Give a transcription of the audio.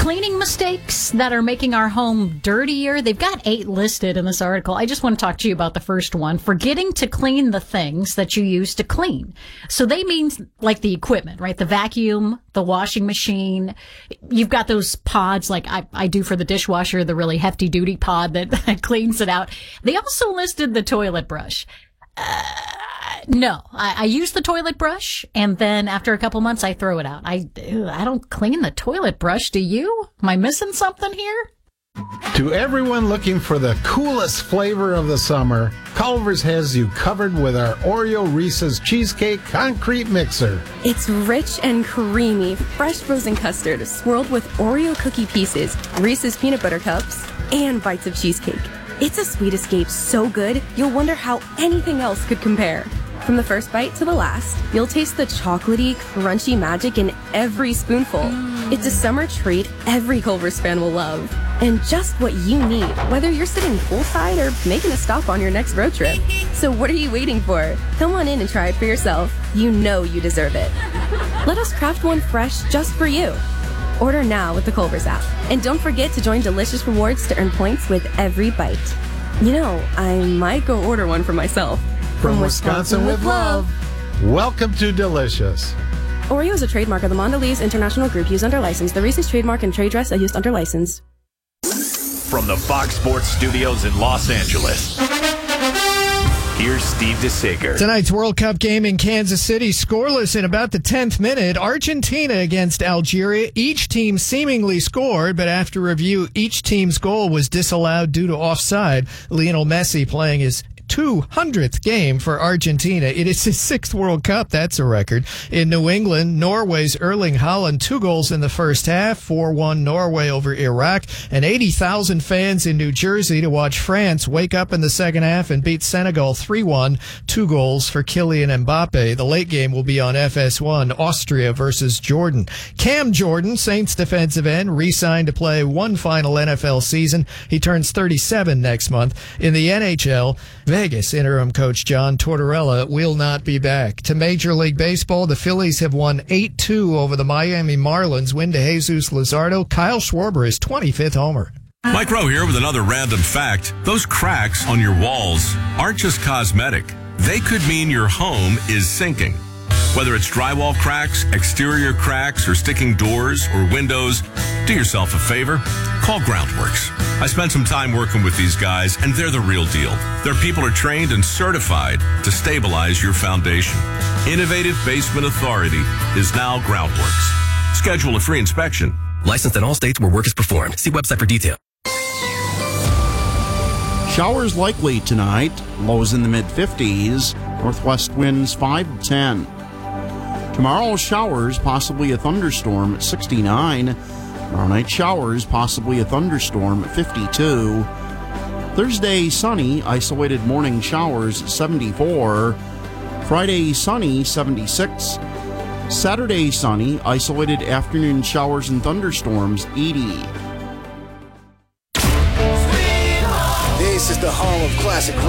cleaning mistakes that are making our home dirtier. They've got 8 listed in this article. I just want to talk to you about the first one. Forgetting to clean the things that you use to clean. So they mean like the equipment, right? The vacuum, the washing machine. You've got those pods like I do for the dishwasher, the really hefty duty pod that cleans it out. They also listed the toilet brush. No, I use the toilet brush, and then after a couple months, I throw it out. I don't clean the toilet brush. Do you? Am I missing something here? To everyone looking for the coolest flavor of the summer, Culver's has you covered with our Oreo Reese's Cheesecake Concrete Mixer. It's rich and creamy, fresh frozen custard swirled with Oreo cookie pieces, Reese's peanut butter cups, and bites of cheesecake. It's a sweet escape so good, you'll wonder how anything else could compare. From the first bite to the last, you'll taste the chocolatey, crunchy magic in every spoonful. It's a summer treat every Culver's fan will love. And just what you need, whether you're sitting poolside or making a stop on your next road trip. So what are you waiting for? Come on in and try it for yourself. You know you deserve it. Let us craft one fresh just for you. Order now with the Culver's app. And don't forget to join Delicious Rewards to earn points with every bite. You know, I might go order one for myself. From Wisconsin with love. Welcome to Delicious. Oreo is a trademark of the Mondelez International Group used under license. The Reese's trademark and trade dress are used under license. From the Fox Sports Studios in Los Angeles, here's Steve DeSager. Tonight's World Cup game in Kansas City, scoreless in about the 10th minute. Argentina against Algeria. Each team seemingly scored, but after review, each team's goal was disallowed due to offside. Lionel Messi playing his 200th game for Argentina. It is his 6th World Cup. That's a record. In New England, Norway's Erling Haaland, 2 goals in the first half, 4-1 Norway over Iraq, and 80,000 fans in New Jersey to watch France wake up in the second half and beat Senegal 3-1, 2 goals for Kylian Mbappe. The late game will be on FS1, Austria versus Jordan. Cam Jordan, Saints defensive end, re-signed to play one final NFL season. He turns 37 next month. In the NHL, Vegas interim coach John Tortorella will not be back. To Major League Baseball, the Phillies have won 8-2 over the Miami Marlins. Win to Jesus Luzardo. Kyle Schwarber, his 25th homer. Mike Rowe here with another random fact. Those cracks on your walls aren't just cosmetic. They could mean your home is sinking. Whether it's drywall cracks, exterior cracks, or sticking doors or windows, do yourself a favor. Call Groundworks. I spent some time working with these guys, and they're the real deal. Their people are trained and certified to stabilize your foundation. Innovative Basement Authority is now Groundworks. Schedule a free inspection. Licensed in all states where work is performed. See website for detail. Showers likely tonight. Lows in the mid-50s. Northwest winds 5 to 10. Tomorrow, showers, possibly a thunderstorm at 69. Tomorrow night, showers, possibly a thunderstorm at 52. Thursday, sunny, isolated morning showers 74. Friday, sunny, 76. Saturday, sunny, isolated afternoon showers and thunderstorms 80. This is the home of classic